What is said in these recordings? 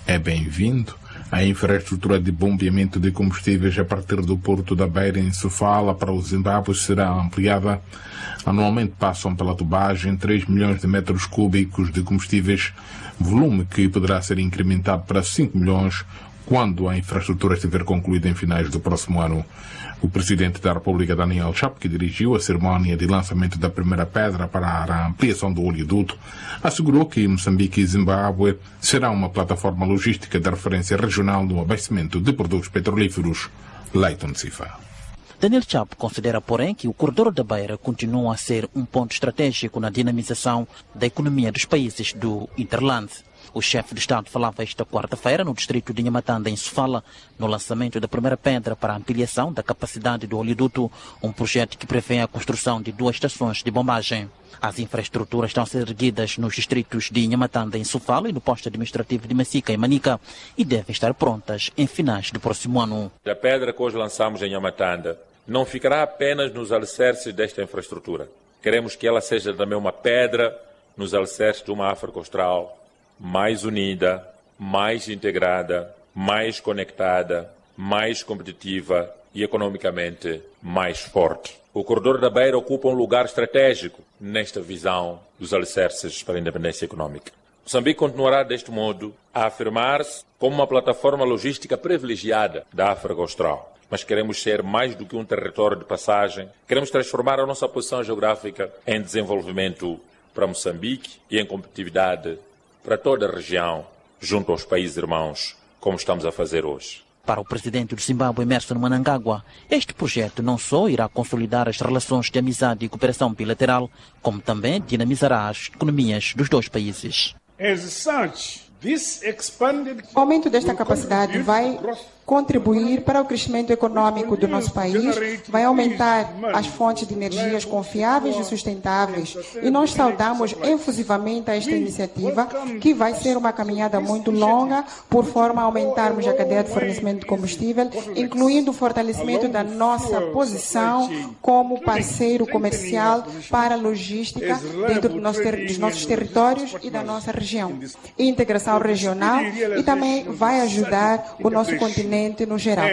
é bem-vindo. A infraestrutura de bombeamento de combustíveis a partir do porto da Beira em Sofala para o Zimbábue será ampliada. Anualmente passam pela tubagem 3 milhões de metros cúbicos de combustíveis, volume que poderá ser incrementado para 5 milhões quando a infraestrutura estiver concluída em finais do próximo ano. O presidente da República, Daniel Chapo, que dirigiu a cerimónia de lançamento da primeira pedra para a ampliação do oleoduto, assegurou que Moçambique e Zimbábue será uma plataforma logística de referência regional no abastecimento de produtos petrolíferos. Leighton Sifa. Daniel Chapo considera, porém, que o corredor da Beira continua a ser um ponto estratégico na dinamização da economia dos países do Interland. O chefe de Estado falava esta quarta-feira no distrito de Nhamatanda, em Sofala, no lançamento da primeira pedra para a ampliação da capacidade do oleoduto, um projeto que prevê a construção de 2 estações de bombagem. As infraestruturas estão a ser erguidas nos distritos de Nhamatanda, em Sofala, e no posto administrativo de Massica, em Manica, e devem estar prontas em finais do próximo ano. A pedra que hoje lançamos em Nhamatanda não ficará apenas nos alicerces desta infraestrutura. Queremos que ela seja também uma pedra nos alicerces de uma África Austral mais unida, mais integrada, mais conectada, mais competitiva e economicamente mais forte. O corredor da Beira ocupa um lugar estratégico nesta visão dos alicerces para a independência econômica. Moçambique continuará deste modo a afirmar-se como uma plataforma logística privilegiada da África Austral. Mas queremos ser mais do que um território de passagem. Queremos transformar a nossa posição geográfica em desenvolvimento para Moçambique e em competitividade para toda a região, junto aos países irmãos, como estamos a fazer hoje. Para o presidente do Zimbábue, Emmerson Mnangagwa, este projeto não só irá consolidar as relações de amizade e cooperação bilateral, como também dinamizará as economias dos 2 países. O aumento desta capacidade vai contribuir para o crescimento econômico do nosso país, vai aumentar as fontes de energias confiáveis e sustentáveis. E nós saudamos efusivamente esta iniciativa, que vai ser uma caminhada muito longa, por forma a aumentarmos a cadeia de fornecimento de combustível, incluindo o fortalecimento da nossa posição como parceiro comercial para a logística dentro dos nossos territórios e da nossa região. Integração regional, e também vai ajudar o nosso continente no geral.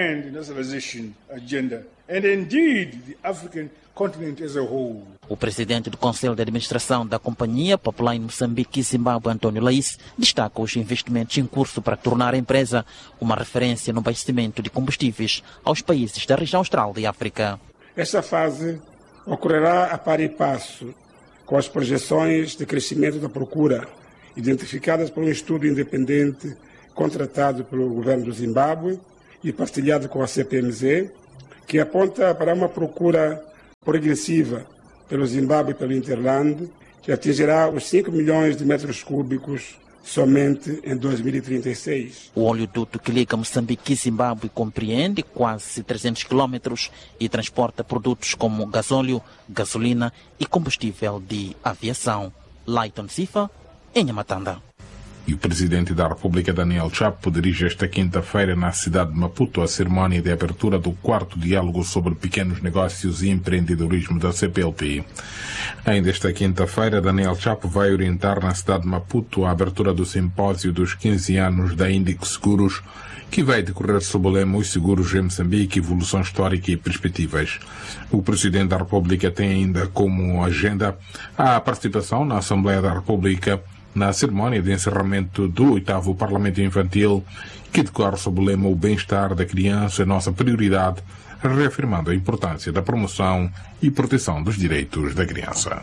O presidente do Conselho de Administração da Companhia Popular em Moçambique e Zimbábue, António Laís, destaca os investimentos em curso para tornar a empresa uma referência no abastecimento de combustíveis aos países da região austral de África. Esta fase ocorrerá a par e passo com as projeções de crescimento da procura identificadas por um estudo independente contratado pelo governo do Zimbábue e partilhado com a CPMZ, que aponta para uma procura progressiva pelo Zimbábue e pelo Interland, que atingirá os 5 milhões de metros cúbicos somente em 2036. O oleoduto que liga Moçambique e Zimbábue compreende quase 300 quilômetros e transporta produtos como gasóleo, gasolina e combustível de aviação. Leighton Sifa, em Nhamatanda. E o presidente da República, Daniel Chapo, dirige esta quinta-feira na cidade de Maputo a cerimónia de abertura do 4º diálogo sobre pequenos negócios e empreendedorismo da CPLP. Ainda esta quinta-feira, Daniel Chapo vai orientar na cidade de Maputo a abertura do simpósio dos 15 anos da Índico Seguros, que vai decorrer sob o lema Os Seguros em Moçambique, Evolução Histórica e Perspectivas. O presidente da República tem ainda como agenda a participação na Assembleia da República na cerimónia de encerramento do 8º Parlamento Infantil, que decorre sob o lema O Bem-Estar da Criança é Nossa Prioridade, reafirmando a importância da promoção e proteção dos direitos da criança.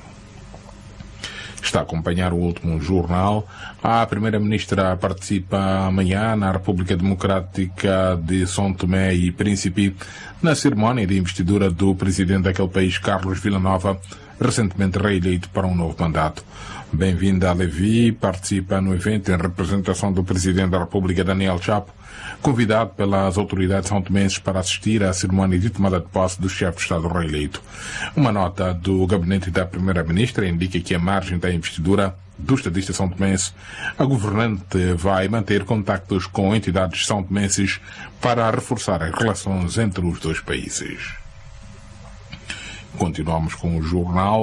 Está a acompanhar o último jornal. A primeira-ministra participa amanhã na República Democrática de São Tomé e Príncipe na cerimónia de investidura do presidente daquele país, Carlos Villanova, recentemente reeleito para um novo mandato. Bem-vinda a Levi, participa no evento em representação do presidente da República, Daniel Chapo, convidado pelas autoridades são-tomenses para assistir à cerimónia de tomada de posse do chefe de Estado reeleito. Uma nota do gabinete da primeira-ministra indica que, à margem da investidura do estadista são-tomense, a governante vai manter contactos com entidades são-tomenses para reforçar as relações entre os 2 países. Continuamos com o jornal.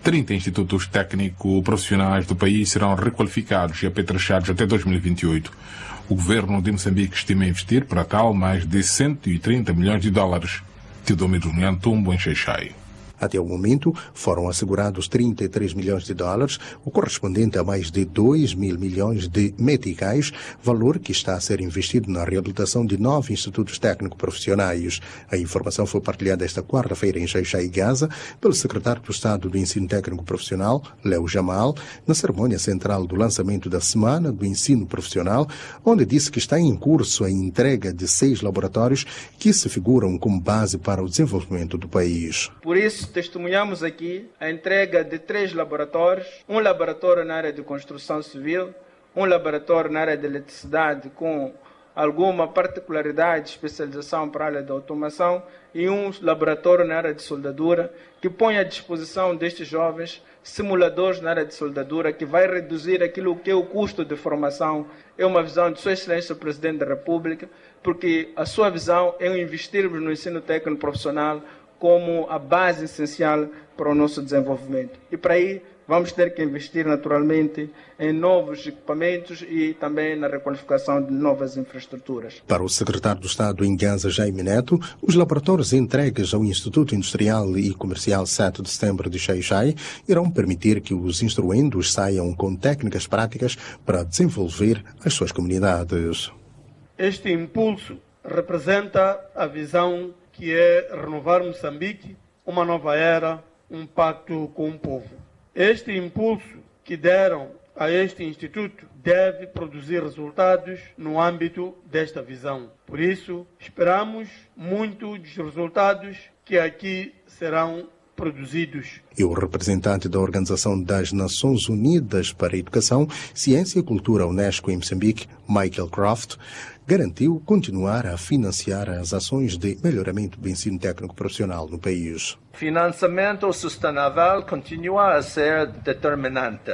30 institutos técnico-profissionais do país serão requalificados e apetrechados até 2028. O governo de Moçambique estima investir para tal mais de 130 milhões de dólares. Teodomiro Nhantumbo, em Xai-Xai. Até o momento, foram assegurados 33 milhões de dólares, o correspondente a mais de 2 mil milhões de meticais, valor que está a ser investido na reabilitação de 9 institutos técnico-profissionais. A informação foi partilhada esta quarta-feira em Xai-Xai, Gaza, pelo secretário do Estado do Ensino Técnico-Profissional, Léo Jamal, na cerimônia central do lançamento da Semana do Ensino Profissional, onde disse que está em curso a entrega de 6 laboratórios que se figuram como base para o desenvolvimento do país. Por isso, testemunhamos aqui a entrega de 3 laboratórios, um laboratório na área de construção civil, um laboratório na área de eletricidade com alguma particularidade, especialização para a área da automação e um laboratório na área de soldadura que põe à disposição destes jovens simuladores na área de soldadura que vai reduzir aquilo que é o custo de formação. É uma visão de Sua Excelência o Presidente da República, porque a sua visão é investirmos no ensino técnico profissional como a base essencial para o nosso desenvolvimento. E para aí vamos ter que investir naturalmente em novos equipamentos e também na requalificação de novas infraestruturas. Para o secretário do Estado em Gaza, Jaime Neto, os laboratórios entregues ao Instituto Industrial e Comercial 7 de Setembro de Xai-Xai irão permitir que os instruendos saiam com técnicas práticas para desenvolver as suas comunidades. Este impulso representa a visão que é renovar Moçambique, uma nova era, um pacto com o povo. Este impulso que deram a este Instituto deve produzir resultados no âmbito desta visão. Por isso, esperamos muito dos resultados que aqui serão produzidos. E o representante da Organização das Nações Unidas para a Educação, Ciência e Cultura Unesco em Moçambique, Michael Croft, garantiu continuar a financiar as ações de melhoramento do ensino técnico profissional no país. Financiamento sustentável continua a ser determinante.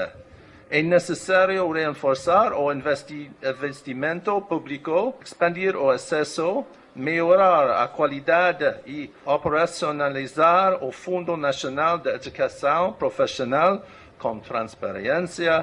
É necessário reforçar o investimento público, expandir o acesso, melhorar a qualidade e operacionalizar o Fundo Nacional de Educação Profissional com transparência,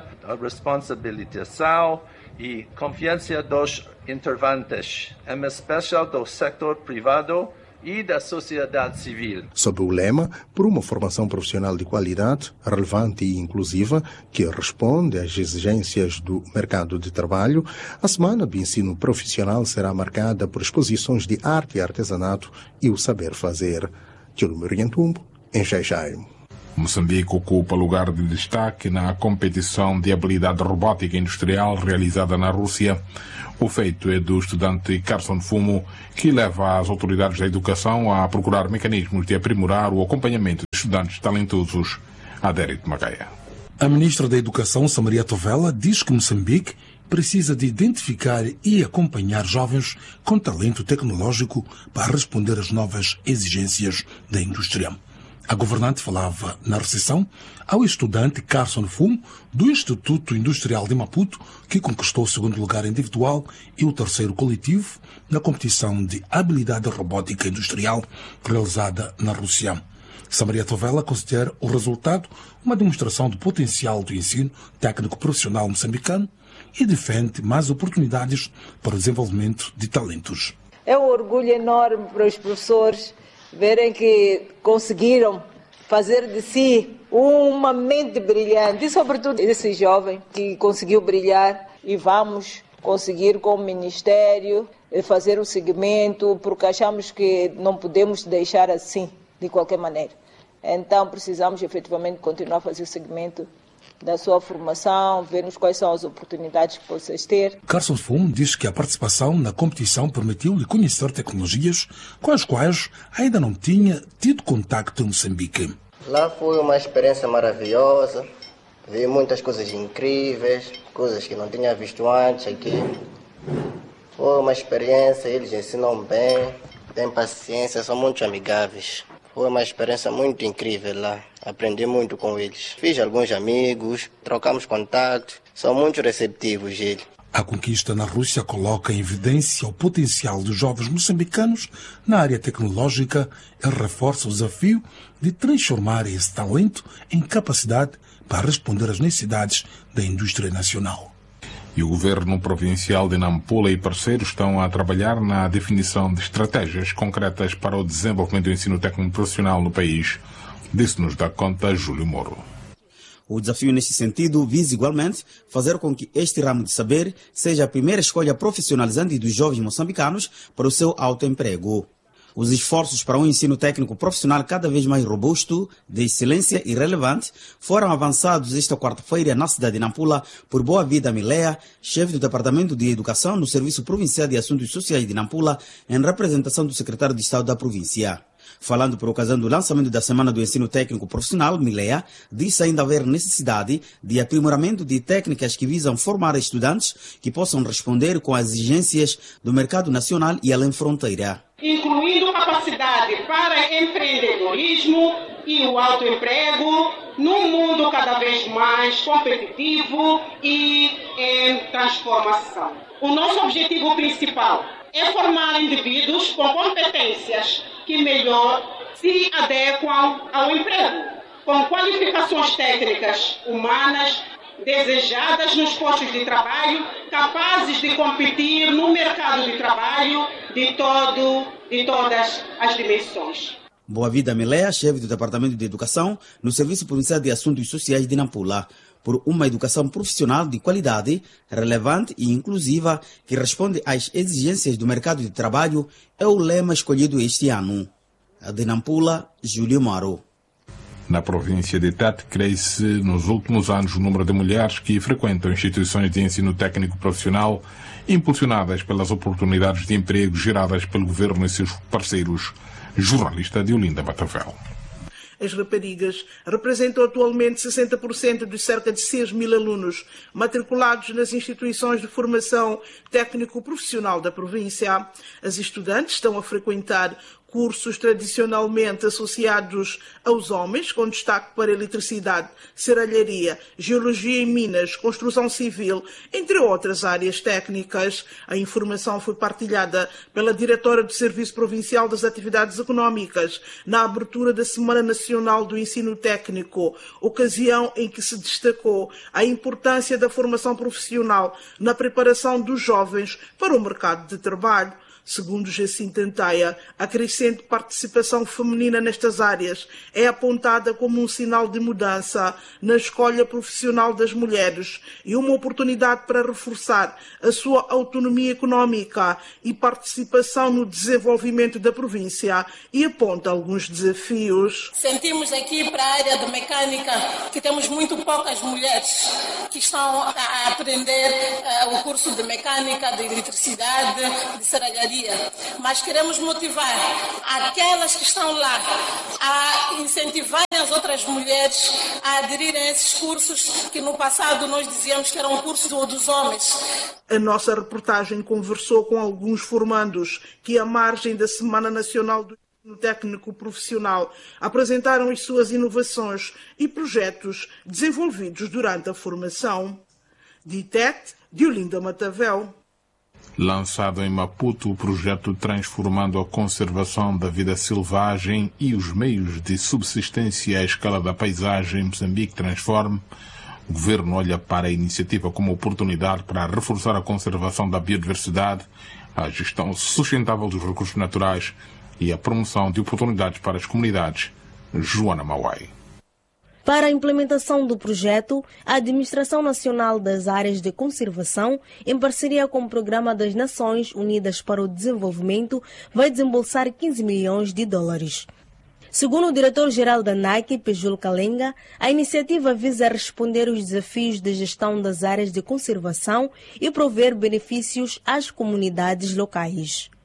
responsabilização e confiança dos interventes, em especial do setor privado e da sociedade civil. Sob o lema por uma formação profissional de qualidade, relevante e inclusiva, que responde às exigências do mercado de trabalho, a Semana do Ensino Profissional será marcada por exposições de arte e artesanato e o saber fazer. Teodomiro Nhantumbo, em Xai-Xai. Moçambique ocupa lugar de destaque na competição de habilidade robótica industrial realizada na Rússia. O feito é do estudante Carson Fumo, que leva as autoridades da educação a procurar mecanismos de aprimorar o acompanhamento de estudantes talentosos. Adérito Macaia. A ministra da Educação, Samaria Tovela, diz que Moçambique precisa de identificar e acompanhar jovens com talento tecnológico para responder às novas exigências da indústria. A governante falava na recepção ao estudante Carson Fumo, do Instituto Industrial de Maputo, que conquistou o 2º lugar individual e o 3º coletivo na competição de habilidade robótica industrial realizada na Rússia. Samaria Tovela considera o resultado uma demonstração do potencial do ensino técnico profissional moçambicano e defende mais oportunidades para o desenvolvimento de talentos. É um orgulho enorme para os professores verem que conseguiram fazer de si uma mente brilhante e, sobretudo, esse jovem que conseguiu brilhar, e vamos conseguir com o Ministério fazer o seguimento, porque achamos que não podemos deixar assim, de qualquer maneira. Então, precisamos efetivamente continuar a fazer o seguimento da sua formação, vermos quais são as oportunidades que vocês ter. Carson Fumo diz que a participação na competição permitiu-lhe conhecer tecnologias com as quais ainda não tinha tido contacto em Moçambique. Lá foi uma experiência maravilhosa, vi muitas coisas incríveis, coisas que não tinha visto antes aqui. Foi uma experiência, eles ensinam bem, têm paciência, são muito amigáveis. Foi uma experiência muito incrível lá, aprendi muito com eles. Fiz alguns amigos, trocamos contatos, são muito receptivos eles. A conquista na Rússia coloca em evidência o potencial dos jovens moçambicanos na área tecnológica e reforça o desafio de transformar esse talento em capacidade para responder às necessidades da indústria nacional. E o governo provincial de Nampula e parceiros estão a trabalhar na definição de estratégias concretas para o desenvolvimento do ensino técnico profissional no país. Disse-nos da conta Júlio Moro. O desafio neste sentido visa igualmente fazer com que este ramo de saber seja a primeira escolha profissionalizante dos jovens moçambicanos para o seu autoemprego. Os esforços para um ensino técnico profissional cada vez mais robusto, de excelência e relevante, foram avançados esta quarta-feira na cidade de Nampula por Boa Vida Milea, chefe do Departamento de Educação no Serviço Provincial de Assuntos Sociais de Nampula, em representação do secretário de Estado da província. Falando por ocasião do lançamento da Semana do Ensino Técnico Profissional, Milea disse ainda haver necessidade de aprimoramento de técnicas que visam formar estudantes que possam responder com as exigências do mercado nacional e além fronteira. Incluindo capacidade para empreendedorismo e o autoemprego num mundo cada vez mais competitivo e em transformação. O nosso objetivo principal é formar indivíduos com competências que melhor se adequam ao emprego, com qualificações técnicas humanas desejadas nos postos de trabalho, capazes de competir no mercado de trabalho de todas as dimensões. Boa Vida Milea, chefe do Departamento de Educação no Serviço Provincial de Assuntos Sociais de Nampula, por uma educação profissional de qualidade, relevante e inclusiva que responde às exigências do mercado de trabalho, é o lema escolhido este ano. De Nampula, Júlio Moro. Na província de Tete, cresce nos últimos anos o número de mulheres que frequentam instituições de ensino técnico profissional, impulsionadas pelas oportunidades de emprego geradas pelo governo e seus parceiros. Jornalista Diolinda Batavel. As raparigas representam atualmente 60% dos cerca de 6 mil alunos matriculados nas instituições de formação técnico-profissional da província. As estudantes estão a frequentar cursos tradicionalmente associados aos homens, com destaque para eletricidade, serralharia, geologia e minas, construção civil, entre outras áreas técnicas. A informação foi partilhada pela diretora do Serviço Provincial das Atividades Económicas na abertura da Semana Nacional do Ensino Técnico, ocasião em que se destacou a importância da formação profissional na preparação dos jovens para o mercado de trabalho. Segundo Jacinto Antaia, a crescente participação feminina nestas áreas é apontada como um sinal de mudança na escolha profissional das mulheres e uma oportunidade para reforçar a sua autonomia económica e participação no desenvolvimento da província, e aponta alguns desafios. Sentimos aqui para a área de mecânica que temos muito poucas mulheres que estão a aprender o curso de mecânica, de eletricidade, de serralharia. Mas queremos motivar aquelas que estão lá a incentivar as outras mulheres a aderirem a esses cursos que no passado nós dizíamos que eram cursos dos homens. A nossa reportagem conversou com alguns formandos que, à margem da Semana Nacional do Ensino Técnico Profissional, apresentaram as suas inovações e projetos desenvolvidos durante a formação. De Tete, Diolinda Matavel. Lançado em Maputo, o projeto Transformando a Conservação da Vida Selvagem e os Meios de Subsistência à Escala da Paisagem Moçambique Transforme, o governo olha para a iniciativa como oportunidade para reforçar a conservação da biodiversidade, a gestão sustentável dos recursos naturais e a promoção de oportunidades para as comunidades. Joana Mauai. Para a implementação do projeto, a Administração Nacional das Áreas de Conservação, em parceria com o Programa das Nações Unidas para o Desenvolvimento, vai desembolsar 15 milhões de dólares. Segundo o diretor-geral da NAIC, Pejul Kalenga, a iniciativa visa responder aos desafios de gestão das áreas de conservação e prover benefícios às comunidades locais.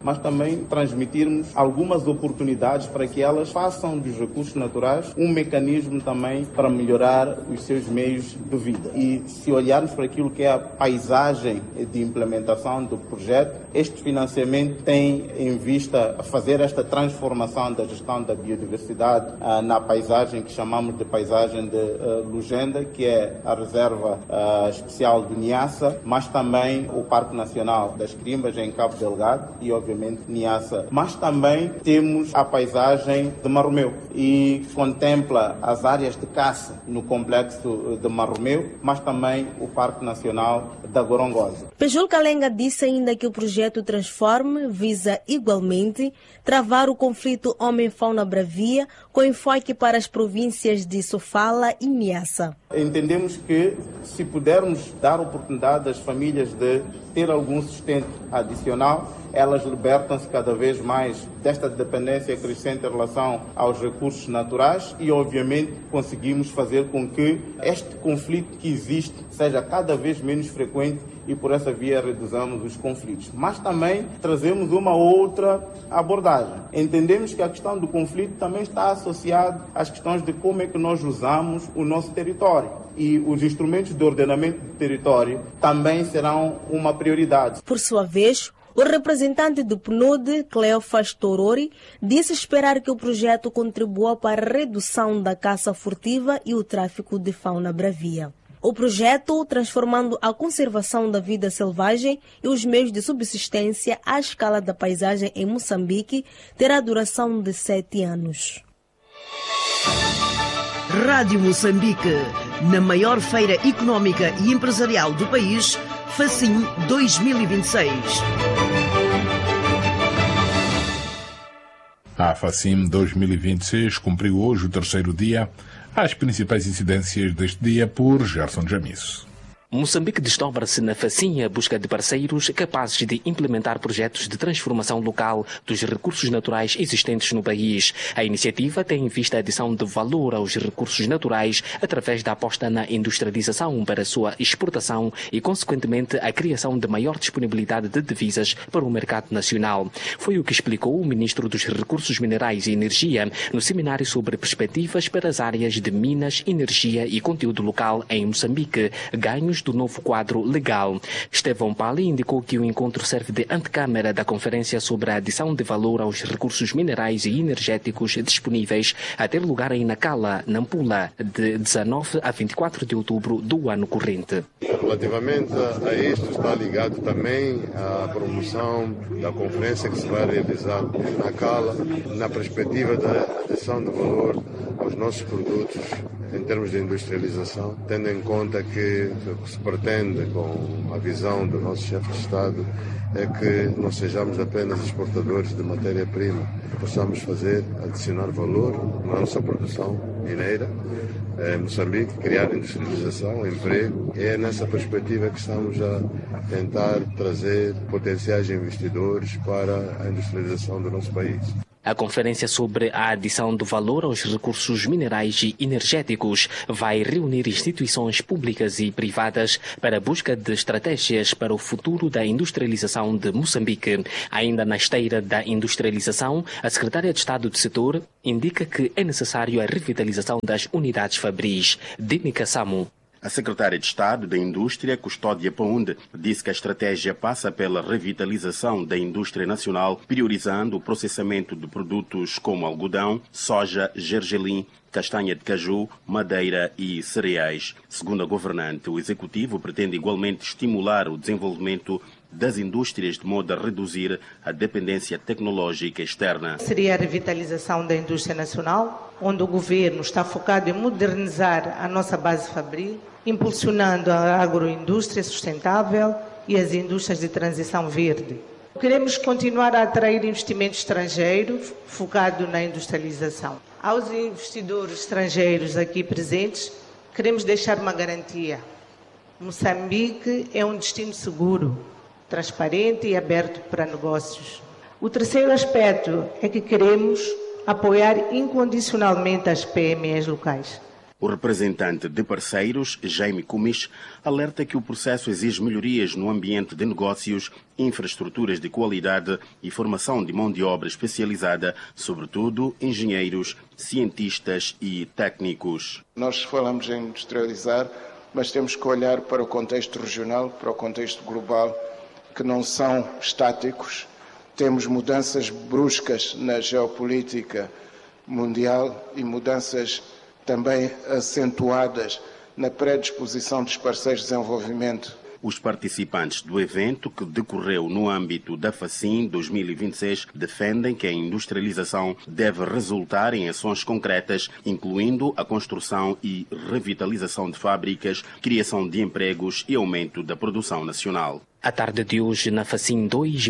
mas também transmitirmos algumas oportunidades para que elas façam dos recursos naturais um mecanismo também para melhorar os seus meios de vida. E se olharmos para aquilo que é a paisagem de implementação do projeto, este financiamento tem em vista fazer esta transformação da gestão da biodiversidade na paisagem que chamamos de paisagem de Lugenda, que é a reserva especial do Niassa, mas também o Parque Nacional das Crimbas em Cabo Delgado e, obviamente, Niassa. Mas também temos a paisagem de Marromeu e contempla as áreas de caça no complexo de Marromeu, mas também o Parque Nacional da Gorongosa. Pejol Kalenga disse ainda que o projeto Transforme visa igualmente travar o conflito homem-fauna-bravia com enfoque para as províncias de Sofala e Niassa. Entendemos que se pudermos dar oportunidade às famílias de ter algum sustento adicional, elas libertam-se cada vez mais desta dependência crescente em relação aos recursos naturais e, obviamente, conseguimos fazer com que este conflito que existe seja cada vez menos frequente e, por essa via, reduzamos os conflitos. Mas também trazemos uma outra abordagem. Entendemos que a questão do conflito também está associada às questões de como é que nós usamos o nosso território. E os instrumentos de ordenamento do território também serão uma prioridade. Por sua vez, o representante do PNUD, Cleofas Torori, disse esperar que o projeto contribua para a redução da caça furtiva e o tráfico de fauna bravia. O projeto, transformando a conservação da vida selvagem e os meios de subsistência à escala da paisagem em Moçambique, terá duração de 7 anos. Rádio Moçambique, na maior feira económica e empresarial do país, Facim 2026. A Facim 2026 cumpriu hoje o terceiro dia. As principais incidências deste dia por Gerson Jamisso. Moçambique desdobra-se na facinha busca de parceiros capazes de implementar projetos de transformação local dos recursos naturais existentes no país. A iniciativa tem em vista a adição de valor aos recursos naturais através da aposta na industrialização para sua exportação e, consequentemente, a criação de maior disponibilidade de divisas para o mercado nacional. Foi o que explicou o ministro dos Recursos Minerais e Energia no seminário sobre perspectivas para as áreas de minas, energia e conteúdo local em Moçambique, ganhos do novo quadro legal. Estevão Pali indicou que o encontro serve de antecâmara da conferência sobre a adição de valor aos recursos minerais e energéticos disponíveis a ter lugar em Nacala, Nampula, de 19 a 24 de outubro do ano corrente. Relativamente a isto, está ligado também à promoção da conferência que se vai realizar em Nacala, na perspectiva da adição de valor aos nossos produtos em termos de industrialização, tendo em conta que o que se pretende com a visão do nosso chefe de Estado é que não sejamos apenas exportadores de matéria-prima, possamos adicionar valor na nossa produção mineira em Moçambique, criar industrialização, emprego. É nessa perspectiva que estamos a tentar trazer potenciais investidores para a industrialização do nosso país. A conferência sobre a adição do valor aos recursos minerais e energéticos vai reunir instituições públicas e privadas para a busca de estratégias para o futuro da industrialização de Moçambique. Ainda na esteira da industrialização, a secretária de Estado do setor indica que é necessário a revitalização das unidades fabris. Dinica Samu. A secretária de Estado da Indústria, Custódia Paunde, disse que a estratégia passa pela revitalização da indústria nacional, priorizando o processamento de produtos como algodão, soja, gergelim, castanha de caju, madeira e cereais. Segundo a governante, o executivo pretende igualmente estimular o desenvolvimento das indústrias de modo a reduzir a dependência tecnológica externa. Seria a revitalização da indústria nacional, onde o governo está focado em modernizar a nossa base fabril, impulsionando a agroindústria sustentável e as indústrias de transição verde. Queremos continuar a atrair investimento estrangeiro focado na industrialização. Aos investidores estrangeiros aqui presentes, queremos deixar uma garantia. Moçambique é um destino seguro, transparente e aberto para negócios. O terceiro aspecto é que queremos apoiar incondicionalmente as PMEs locais. O representante de parceiros, Jaime Cumis, alerta que o processo exige melhorias no ambiente de negócios, infraestruturas de qualidade e formação de mão de obra especializada, sobretudo engenheiros, cientistas e técnicos. Nós falamos em industrializar, mas temos que olhar para o contexto regional, para o contexto global, que não são estáticos. Temos mudanças bruscas na geopolítica mundial e mudanças também acentuadas na predisposição dos parceiros de desenvolvimento. Os participantes do evento, que decorreu no âmbito da FACIN 2026, defendem que a industrialização deve resultar em ações concretas, incluindo a construção e revitalização de fábricas, criação de empregos e aumento da produção nacional. A tarde de hoje, na FACIN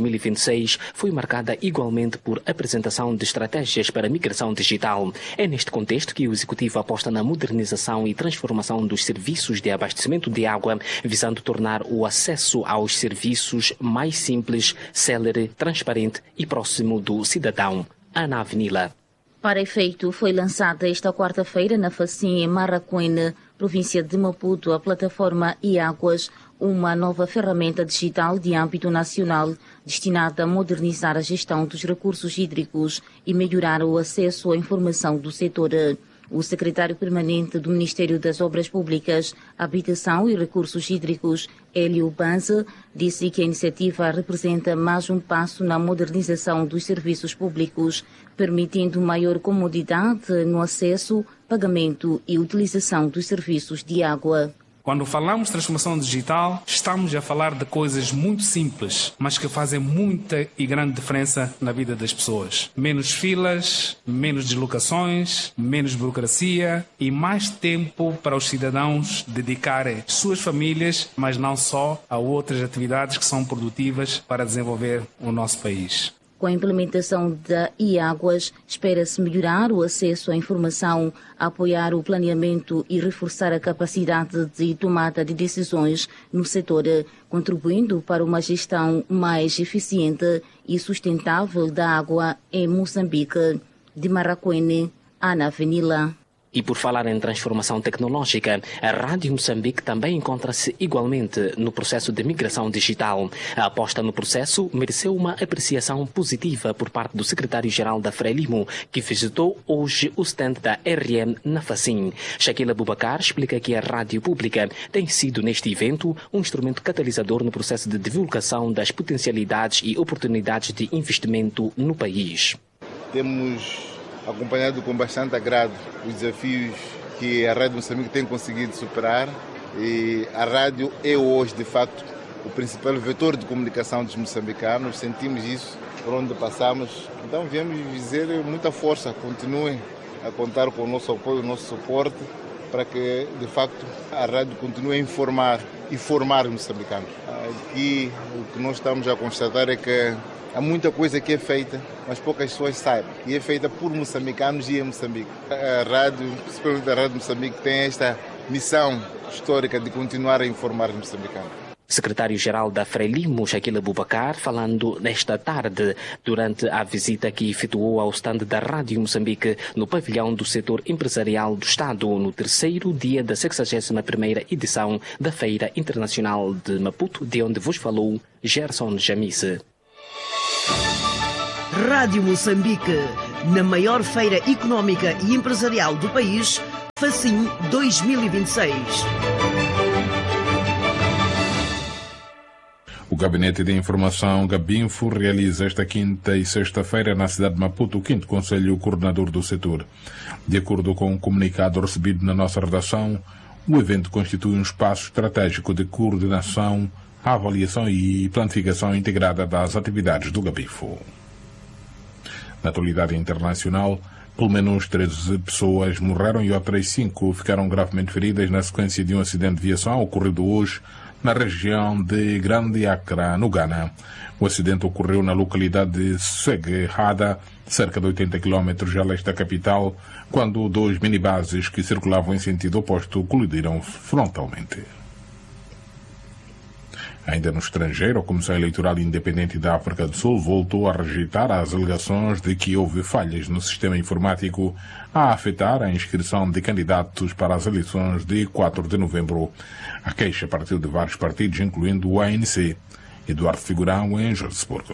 2026, foi marcada igualmente por apresentação de estratégias para a migração digital. É neste contexto que o Executivo aposta na modernização e transformação dos serviços de abastecimento de água, visando tornar o acesso aos serviços mais simples, célere, transparente e próximo do cidadão. Ana Avenila. Para efeito, foi lançada esta quarta-feira na FACIN em Maracuene, província de Maputo, a plataforma e-Águas, uma nova ferramenta digital de âmbito nacional destinada a modernizar a gestão dos recursos hídricos e melhorar o acesso à informação do setor. O secretário permanente do Ministério das Obras Públicas, Habitação e Recursos Hídricos, Hélio Banza, disse que a iniciativa representa mais um passo na modernização dos serviços públicos, permitindo maior comodidade no acesso, pagamento e utilização dos serviços de água. Quando falamos de transformação digital, estamos a falar de coisas muito simples, mas que fazem muita e grande diferença na vida das pessoas. Menos filas, menos deslocações, menos burocracia e mais tempo para os cidadãos dedicarem suas famílias, mas não só, a outras atividades que são produtivas para desenvolver o nosso país. Com a implementação da e-Águas, espera-se melhorar o acesso à informação, apoiar o planeamento e reforçar a capacidade de tomada de decisões no setor, contribuindo para uma gestão mais eficiente e sustentável da água em Moçambique. De Maracuene, Ana Avenila. E por falar em transformação tecnológica, a Rádio Moçambique também encontra-se igualmente no processo de migração digital. A aposta no processo mereceu uma apreciação positiva por parte do secretário-geral da Frelimo, que visitou hoje o stand da RM na FACIN. Shaquila Bubacar explica que a rádio pública tem sido, neste evento, um instrumento catalisador no processo de divulgação das potencialidades e oportunidades de investimento no país. Temos acompanhado com bastante agrado os desafios que a Rádio Moçambique tem conseguido superar, e a rádio é hoje, de facto, o principal vetor de comunicação dos moçambicanos. Sentimos isso por onde passamos. Então viemos dizer muita força, continuem a contar com o nosso apoio, o nosso suporte, para que, de facto, a rádio continue a informar e formar os moçambicanos. Aqui o que nós estamos a constatar é que há muita coisa que é feita, mas poucas pessoas sabem. E é feita por moçambicanos e em Moçambique. A rádio, principalmente a Rádio Moçambique, tem esta missão histórica de continuar a informar os moçambicanos. Secretário-geral da Frelimo, Shaquila Bubacar, falando nesta tarde durante a visita que efetuou ao stand da Rádio Moçambique no pavilhão do setor empresarial do Estado, no terceiro dia da 61ª edição da Feira Internacional de Maputo, de onde vos falou Gerson Jamise. Rádio Moçambique, na maior feira económica e empresarial do país, FACIN 2026. O Gabinete de Informação Gabinfo realiza esta quinta e sexta-feira na cidade de Maputo o 5º Conselho Coordenador do Setor. De acordo com um comunicado recebido na nossa redação, o evento constitui um espaço estratégico de coordenação, avaliação e planificação integrada das atividades do Gabinfo. Na atualidade internacional, pelo menos 13 pessoas morreram e outras 5 ficaram gravemente feridas na sequência de um acidente de viação ocorrido hoje na região de Grande Accra, no Ghana. O acidente ocorreu na localidade de Seguehada, cerca de 80 km a leste da capital, quando 2 minibuses que circulavam em sentido oposto colidiram frontalmente. Ainda no estrangeiro, a Comissão Eleitoral Independente da África do Sul voltou a rejeitar as alegações de que houve falhas no sistema informático a afetar a inscrição de candidatos para as eleições de 4 de novembro. A queixa partiu de vários partidos, incluindo o ANC. Eduardo Figurão, em Joanesburgo.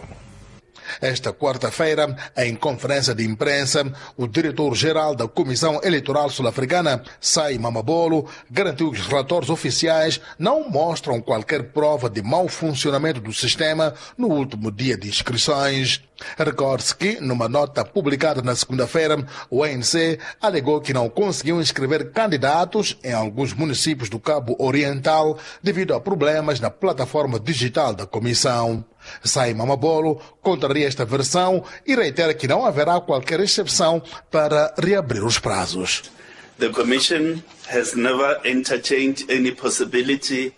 Esta quarta-feira, em conferência de imprensa, o diretor-geral da Comissão Eleitoral Sul-Africana, Sai Mamabolo, garantiu que os relatórios oficiais não mostram qualquer prova de mau funcionamento do sistema no último dia de inscrições. Recorde-se que, numa nota publicada na segunda-feira, o ANC alegou que não conseguiu inscrever candidatos em alguns municípios do Cabo Oriental devido a problemas na plataforma digital da comissão. Sai Mamabolo contraria esta versão e reitera que não haverá qualquer exceção para reabrir os prazos. The Commission has never entertained any possibility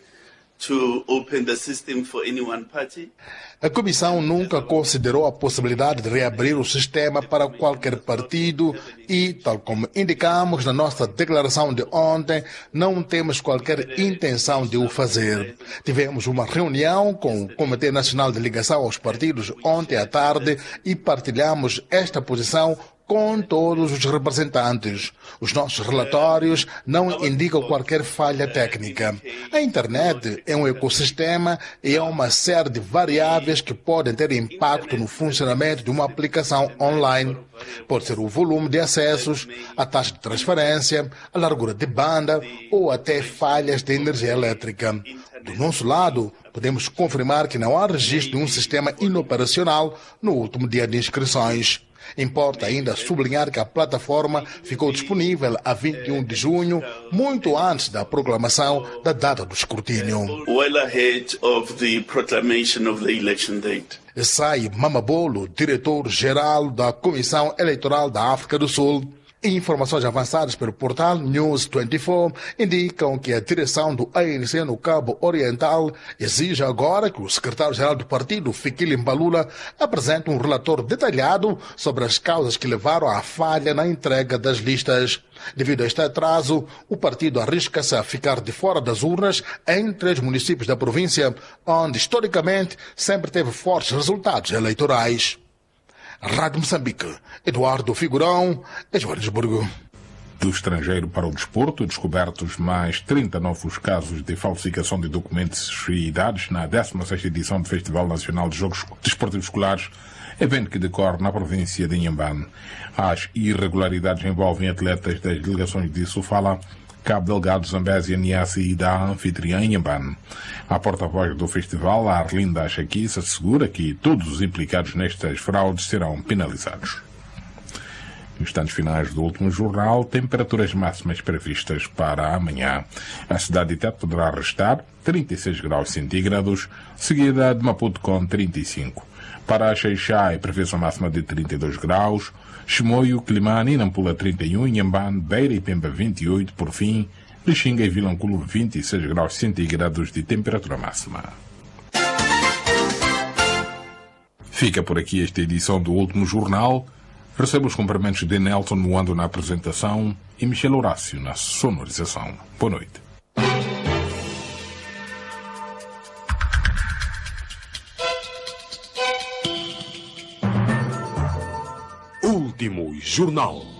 to open the system for any one party. A Comissão nunca considerou a possibilidade de reabrir o sistema para qualquer partido e, tal como indicamos na nossa declaração de ontem, não temos qualquer intenção de o fazer. Tivemos uma reunião com o Comitê Nacional de Ligação aos Partidos ontem à tarde e partilhamos esta posição com todos os representantes. Os nossos relatórios não indicam qualquer falha técnica. A internet é um ecossistema e é uma série de variáveis que podem ter impacto no funcionamento de uma aplicação online. Pode ser o volume de acessos, a taxa de transferência, a largura de banda ou até falhas de energia elétrica. Do nosso lado, podemos confirmar que não há registro de um sistema inoperacional no último dia de inscrições. Importa ainda sublinhar que a plataforma ficou disponível a 21 de junho, muito antes da proclamação da data do escrutínio. Well ahead of the proclamation of the election date. Sai Mamabolo, diretor-geral da Comissão Eleitoral da África do Sul. Informações avançadas pelo portal News 24 indicam que a direção do ANC no Cabo Oriental exige agora que o secretário-geral do partido, Fikile Mbalula, apresente um relatório detalhado sobre as causas que levaram à falha na entrega das listas. Devido a este atraso, o partido arrisca-se a ficar de fora das urnas em 3 municípios da província, onde historicamente sempre teve fortes resultados eleitorais. Rádio Moçambique, Eduardo Figurão, de Joanesburgo. Do estrangeiro para o desporto, descobertos mais 30 novos casos de falsificação de documentos e idades na 16ª edição do Festival Nacional de Jogos Desportivos Escolares, evento que decorre na província de Inhambane. As irregularidades envolvem atletas das delegações de Sofala, Cabo Delgado, Zambésia, Niassa e da anfitriã Inhambane. A porta-voz do festival, a Arlinda Achaquissa, assegura que todos os implicados nestas fraudes serão penalizados. Nos instantes finais do último jornal, temperaturas máximas previstas para amanhã. A cidade de Tete poderá restar 36 graus centígrados, seguida de Maputo com 35. Para Xaixai, previsão máxima de 32 graus, Chimoio, Climane e Nampula 31, Inhambane, Beira e Pemba 28, por fim, Lixinga e Vilanculo 26 graus centígrados de temperatura máxima. Fica por aqui esta edição do último jornal. Recebo os cumprimentos de Nelson Moando na apresentação e Michel Horácio na sonorização. Boa noite. Último jornal.